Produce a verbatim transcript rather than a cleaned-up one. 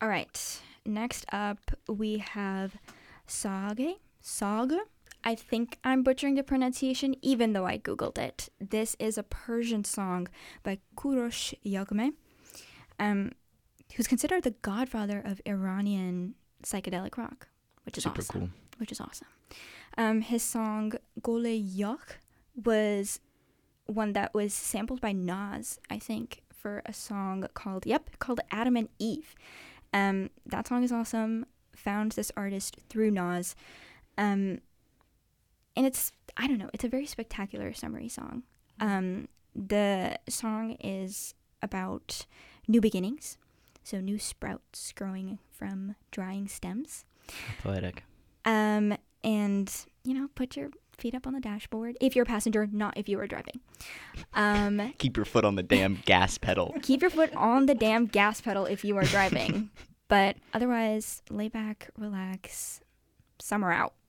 All right. Next up, we have Sage. Sage. I think I'm butchering the pronunciation, even though I Googled it. This is a Persian song by Kurosh Yagme, um, who's considered the godfather of Iranian psychedelic rock, which is Super awesome. cool. Which is awesome. Um, his song Gole Yak was one that was sampled by Nas, I think, for a song called, yep, called Adam and Eve. Um, that song is awesome. Found this artist through Nas. Um, and it's, I don't know, it's a very spectacular summary song. Um, the song is about new beginnings. So new sprouts growing from drying stems. Poetic. Um, and, you know, put your feet up on the dashboard if you're a passenger, not if you are driving. Um, Keep your foot on the damn gas pedal. keep your foot on the damn gas pedal if you are driving. But otherwise, lay back, relax, summer out.